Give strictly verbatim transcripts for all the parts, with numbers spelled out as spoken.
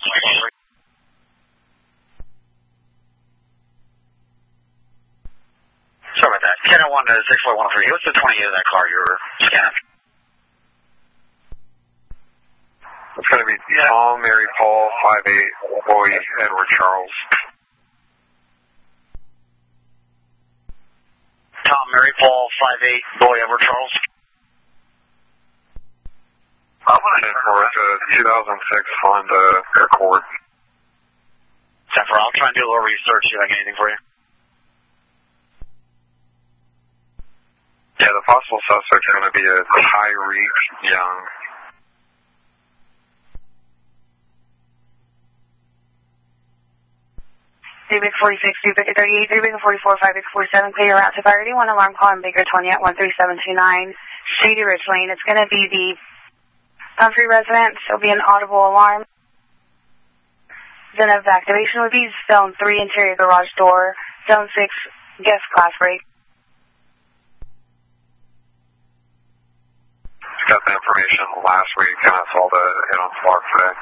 Sorry about that. ten oh one to six four one three. What's the twenty-eight of that car you're scanning? It's going to be Tom, Mary, Paul, five eight, Boy, Edward, Charles. Tom, Mary, Paul, five eight, Boy, Edward, Charles. I'm going to for it, a two thousand six Honda Accord. Zephyr, I'll try and do a little research, see if I get anything for you. Yeah, the possible suspect's going to be a Tyreek Young. David forty-six, David thirty-eight, David forty-four, five X forty-seven, clear your route to priority one, alarm call on Baker twenty at one three seven two nine, Shady Ridge Lane. It's going to be the Humphrey residence. There'll be an audible alarm. Zone of activation would be zone three, interior garage door, zone six, guest class break. Got the information last week, and that's all the hit on Clark today.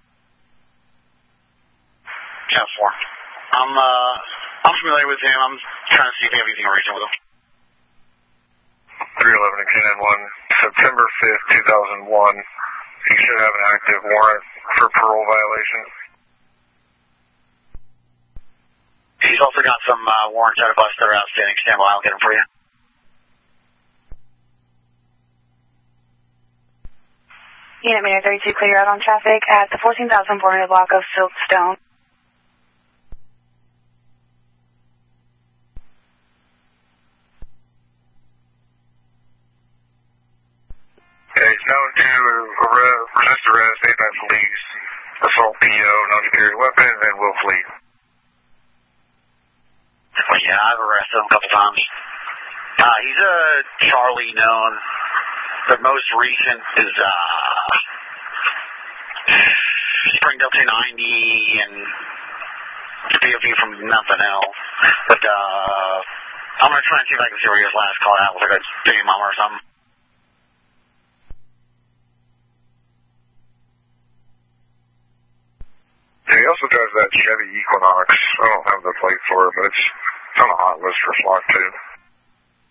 ten four. I'm, uh, I'm familiar with him. I'm trying to see if we have anything in region with him. three eleven to K nine one, September fifth, two thousand one. He should have an active warrant for parole violation. He's also got some uh, warrants out of us that are outstanding. Stand by, I'll get them for you. Unit Meter thirty-two, clear out on traffic at the fourteen thousand four hundred block of Siltstone. Yeah, he's known to arrest, resist arrest, aid by police, assault P O, known to carry weapons, and will flee. Well, yeah, I've arrested him a couple times. Uh, he's a Charlie known. The most recent is uh, Springdale two ninety and P O V from nothing else. But uh, I'm going to try and see if I can see where his last call out was like a baby mama or something. Yeah, he also drives that Chevy Equinox. I don't have the plate for it, but it's on a hot list for flock too.